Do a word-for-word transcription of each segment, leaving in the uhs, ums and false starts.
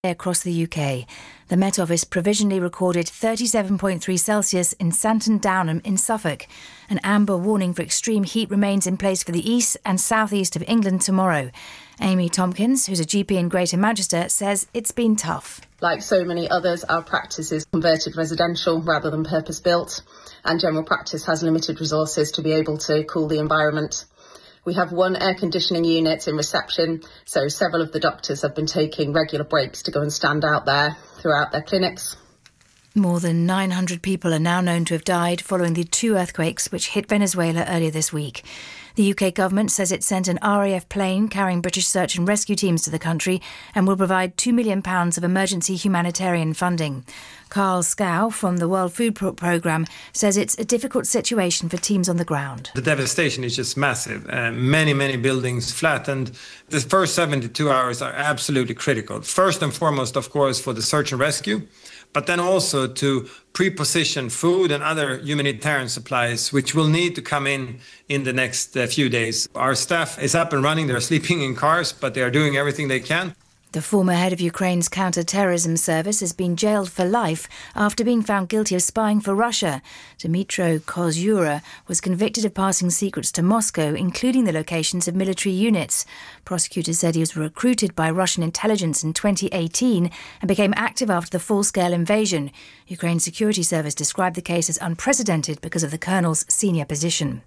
Across the U K. The Met Office provisionally recorded thirty-seven point three Celsius in Santon Downham in Suffolk. An amber warning for extreme heat remains in place for the east and southeast of England tomorrow. Amy Tompkins, who's a G P in Greater Manchester, says it's been tough. Like so many others, our practice is converted residential rather than purpose-built, and general practice has limited resources to be able to cool the environment. We have one air conditioning unit in reception, so several of the doctors have been taking regular breaks to go and stand out there throughout their clinics. More than nine hundred people are now known to have died following the two earthquakes which hit Venezuela earlier this week. The U K government says it sent an R A F plane carrying British search and rescue teams to the country and will provide two million pounds of emergency humanitarian funding. Carl Scow from the World Food Pro- Programme says it's a difficult situation for teams on the ground. The devastation is just massive. Uh, many, many buildings flattened. The first seventy-two hours are absolutely critical. First and foremost, of course, for the search and rescue, but then also to pre-position food and other humanitarian supplies, which will need to come in in the next uh, few days. Our staff is up and running. They're sleeping in cars, but they are doing everything they can. The former head of Ukraine's counter-terrorism service has been jailed for life after being found guilty of spying for Russia. Dmytro Kozura was convicted of passing secrets to Moscow, including the locations of military units. Prosecutors said he was recruited by Russian intelligence in twenty eighteen and became active after the full-scale invasion. Ukraine's security service described the case as unprecedented because of the colonel's senior position.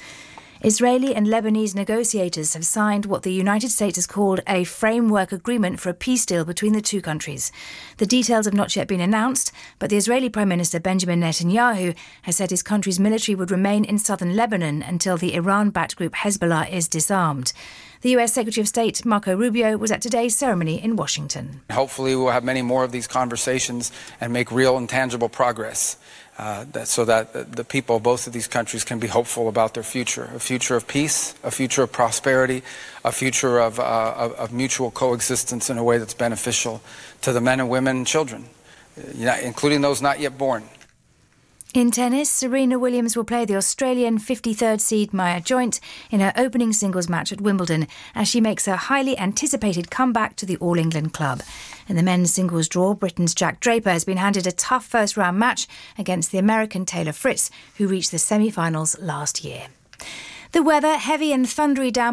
Israeli and Lebanese negotiators have signed what the United States has called a framework agreement for a peace deal between the two countries. The details have not yet been announced, but the Israeli Prime Minister Benjamin Netanyahu has said his country's military would remain in southern Lebanon until the Iran-backed group Hezbollah is disarmed. The U S Secretary of State Marco Rubio was at today's ceremony in Washington. Hopefully we'll have many more of these conversations and make real and tangible progress. Uh, that, so that the people of both of these countries can be hopeful about their future, a future of peace, a future of prosperity, a future of, uh, of, of mutual coexistence in a way that's beneficial to the men and women and children, uh, including those not yet born. In tennis, Serena Williams will play the Australian fifty-third seed Maya Joint in her opening singles match at Wimbledon as she makes her highly anticipated comeback to the All England club. In the men's singles draw, Britain's Jack Draper has been handed a tough first-round match against the American Taylor Fritz, who reached the semi-finals last year. The weather, heavy and thundery down